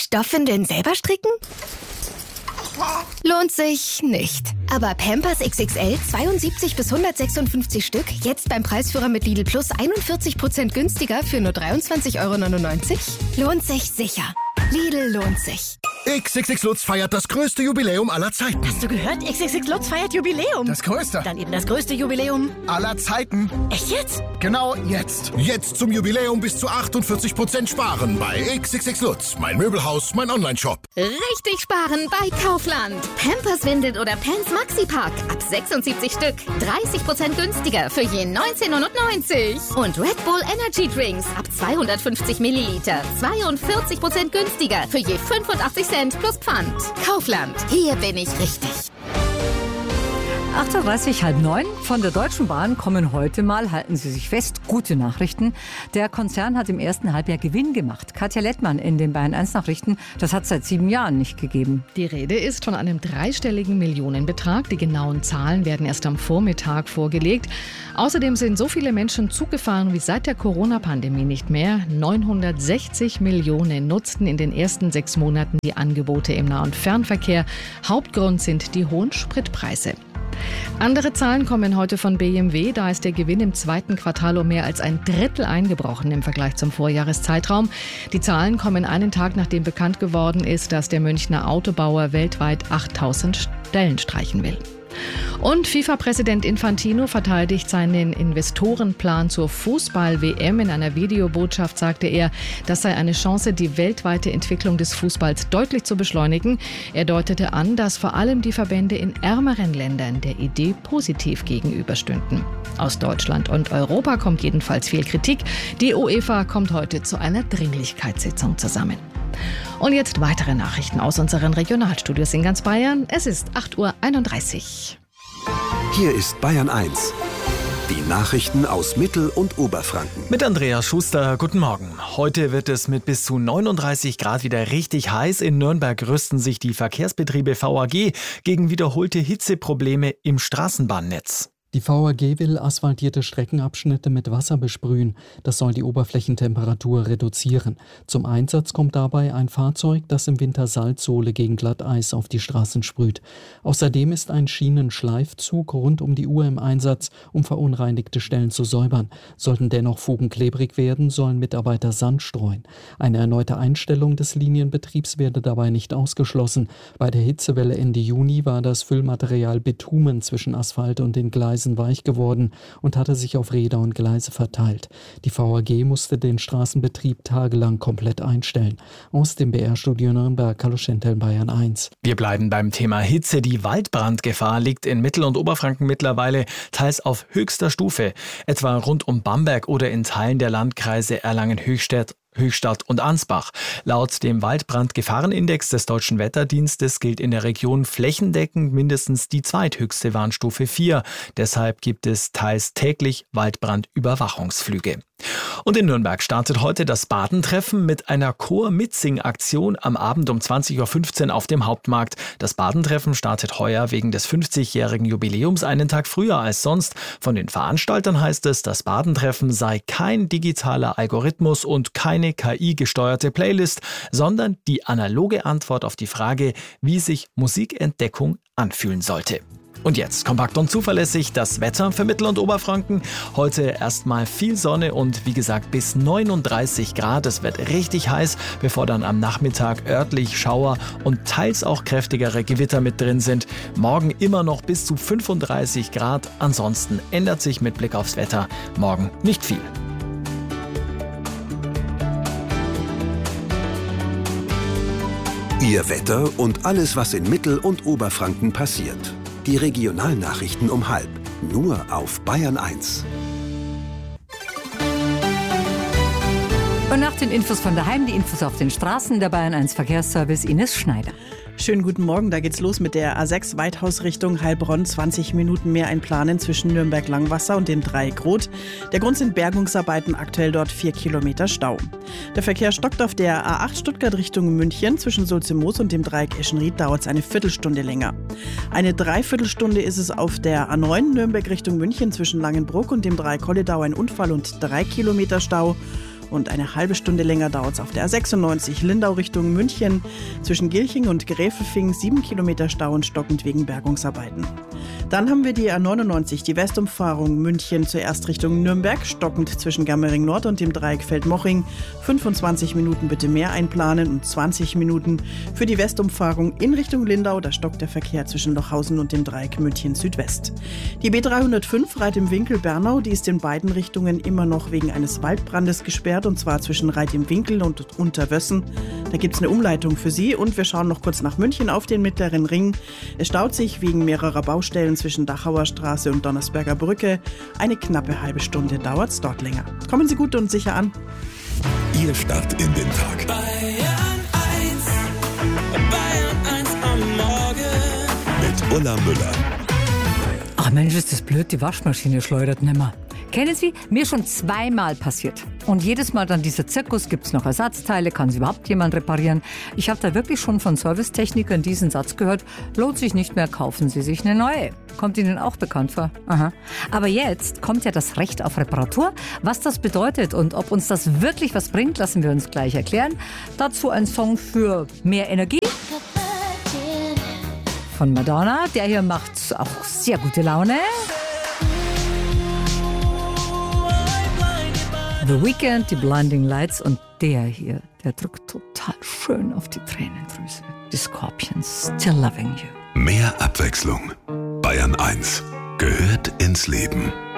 Stoffwindeln selber stricken? Lohnt sich nicht. Aber Pampers XXL 72 bis 156 Stück, jetzt beim Preisführer mit Lidl Plus 41% günstiger für nur 23,99 €? Lohnt sich sicher. Lidl lohnt sich. XXX Lutz feiert das größte Jubiläum aller Zeiten. Hast du gehört? XXX Lutz feiert Jubiläum. Das größte. Dann eben das größte Jubiläum aller Zeiten. Echt jetzt? Genau jetzt. Jetzt zum Jubiläum bis zu 48% sparen bei XXX Lutz. Mein Möbelhaus, mein Onlineshop. Richtig sparen bei Kaufland. Pampers Windeln oder Pants Maxi Pack. Ab 76 Stück. 30% günstiger für je 19,99 €. Und Red Bull Energy Drinks ab 250 Milliliter. 42% günstiger für je 85 Cent plus Pfand. Kaufland. Hier bin ich richtig. 8:30 Uhr, 8:30. Von der Deutschen Bahn kommen heute mal, halten Sie sich fest, gute Nachrichten. Der Konzern hat im ersten Halbjahr Gewinn gemacht. Katja Lettmann in den Bayern 1 Nachrichten. Das hat es seit 7 Jahren nicht gegeben. Die Rede ist von einem dreistelligen Millionenbetrag. Die genauen Zahlen werden erst am Vormittag vorgelegt. Außerdem sind so viele Menschen Zug gefahren wie seit der Corona-Pandemie nicht mehr. 960 Millionen nutzten in den ersten 6 Monaten die Angebote im Nah- und Fernverkehr. Hauptgrund sind die hohen Spritpreise. Andere Zahlen kommen heute von BMW. Da ist der Gewinn im zweiten Quartal um mehr als ein Drittel eingebrochen im Vergleich zum Vorjahreszeitraum. Die Zahlen kommen einen Tag, nachdem bekannt geworden ist, dass der Münchner Autobauer weltweit 8000 Stellen streichen will. Und FIFA-Präsident Infantino verteidigt seinen Investorenplan zur Fußball-WM. In einer Videobotschaft sagte er, das sei eine Chance, die weltweite Entwicklung des Fußballs deutlich zu beschleunigen. Er deutete an, dass vor allem die Verbände in ärmeren Ländern der Idee positiv gegenüberstünden. Aus Deutschland und Europa kommt jedenfalls viel Kritik. Die UEFA kommt heute zu einer Dringlichkeitssitzung zusammen. Und jetzt weitere Nachrichten aus unseren Regionalstudios in ganz Bayern. Es ist 8:31 Uhr. Hier ist Bayern 1. Die Nachrichten aus Mittel- und Oberfranken. Mit Andreas Schuster, guten Morgen. Heute wird es mit bis zu 39 Grad wieder richtig heiß. In Nürnberg rüsten sich die Verkehrsbetriebe VAG gegen wiederholte Hitzeprobleme im Straßenbahnnetz. Die VAG will asphaltierte Streckenabschnitte mit Wasser besprühen. Das soll die Oberflächentemperatur reduzieren. Zum Einsatz kommt dabei ein Fahrzeug, das im Winter Salzsohle gegen Glatteis auf die Straßen sprüht. Außerdem ist ein Schienenschleifzug rund um die Uhr im Einsatz, um verunreinigte Stellen zu säubern. Sollten dennoch Fugen klebrig werden, sollen Mitarbeiter Sand streuen. Eine erneute Einstellung des Linienbetriebs werde dabei nicht ausgeschlossen. Bei der Hitzewelle Ende Juni war das Füllmaterial Bitumen zwischen Asphalt und den Gleisen weich geworden und hatte sich auf Räder und Gleise verteilt. Die VAG musste den Straßenbetrieb tagelang komplett einstellen. Aus dem BR-Studio Nürnberg, Carlo Schentel, Bayern 1. Wir bleiben beim Thema Hitze. Die Waldbrandgefahr liegt in Mittel- und Oberfranken mittlerweile teils auf höchster Stufe. Etwa rund um Bamberg oder in Teilen der Landkreise Erlangen-Höchstadt und Ansbach. Laut dem Waldbrandgefahrenindex des Deutschen Wetterdienstes gilt in der Region flächendeckend mindestens die zweithöchste Warnstufe 4. Deshalb gibt es teils täglich Waldbrandüberwachungsflüge. Und in Nürnberg startet heute das Badentreffen mit einer Chor-Mitsing-Aktion am Abend um 20:15 Uhr auf dem Hauptmarkt. Das Badentreffen startet heuer wegen des 50-jährigen Jubiläums einen Tag früher als sonst. Von den Veranstaltern heißt es, das Badentreffen sei kein digitaler Algorithmus und keine KI-gesteuerte Playlist, sondern die analoge Antwort auf die Frage, wie sich Musikentdeckung anfühlen sollte. Und jetzt kompakt und zuverlässig das Wetter für Mittel- und Oberfranken. Heute erstmal viel Sonne und wie gesagt bis 39 Grad. Es wird richtig heiß, bevor dann am Nachmittag örtlich Schauer und teils auch kräftigere Gewitter mit drin sind. Morgen immer noch bis zu 35 Grad. Ansonsten ändert sich mit Blick aufs Wetter morgen nicht viel. Ihr Wetter und alles, was in Mittel- und Oberfranken passiert. Die Regionalnachrichten um 12:30. Nur auf Bayern 1. Und nach den Infos von daheim, die Infos auf den Straßen, der Bayern 1 Verkehrsservice Ines Schneider. Schönen guten Morgen, da geht's los mit der A6 Weithaus Richtung Heilbronn. 20 Minuten mehr einplanen zwischen Nürnberg-Langwasser und dem Dreieck Rot. Der Grund sind Bergungsarbeiten, aktuell dort 4 Kilometer Stau. Der Verkehr stockt auf der A8 Stuttgart Richtung München. Zwischen Sulze-Moos und dem Dreieck Eschenried dauert es eine Viertelstunde länger. Eine Dreiviertelstunde ist es auf der A9 Nürnberg Richtung München zwischen Langenbruck und dem Dreieck Holledau ein Unfall und 3 Kilometer Stau. Und eine halbe Stunde länger dauert es auf der A96 Lindau Richtung München. Zwischen Gilching und Gräfelfing 7 Kilometer Stau und stockend wegen Bergungsarbeiten. Dann haben wir die A99, die Westumfahrung München zuerst Richtung Nürnberg, stockend zwischen Germering Nord und dem Dreieck Feldmoching. 25 Minuten bitte mehr einplanen und 20 Minuten für die Westumfahrung in Richtung Lindau. Da stockt der Verkehr zwischen Lochhausen und dem Dreieck München Südwest. Die B305 Reit im Winkel Bernau, die ist in beiden Richtungen immer noch wegen eines Waldbrandes gesperrt, und zwar zwischen Reit im Winkel und Unterwössen. Da gibt es eine Umleitung für Sie, und wir schauen noch kurz nach München auf den Mittleren Ring. Es staut sich wegen mehrerer Baustellen zwischen Dachauer Straße und Donnersberger Brücke. Eine knappe halbe Stunde dauert es dort länger. Kommen Sie gut und sicher an. Ihr Start in den Tag. Bayern 1 am Morgen. Mit Ulla Müller. Ach Mensch, ist das blöd, die Waschmaschine schleudert nimmer. Kennen Sie? Mir schon 2-mal passiert. Und jedes Mal dann dieser Zirkus, gibt es noch Ersatzteile, kann sie überhaupt jemand reparieren? Ich habe da wirklich schon von Servicetechnikern diesen Satz gehört: lohnt sich nicht mehr, kaufen Sie sich eine neue. Kommt Ihnen auch bekannt vor? Aha. Aber jetzt kommt ja das Recht auf Reparatur. Was das bedeutet und ob uns das wirklich was bringt, lassen wir uns gleich erklären. Dazu ein Song für mehr Energie von Madonna. Der hier macht auch sehr gute Laune. The Weeknd, die Blinding Lights, und der hier, der drückt total schön auf die Tränendrüse. Die Scorpions, Still Loving You. Mehr Abwechslung. Bayern 1 gehört ins Leben.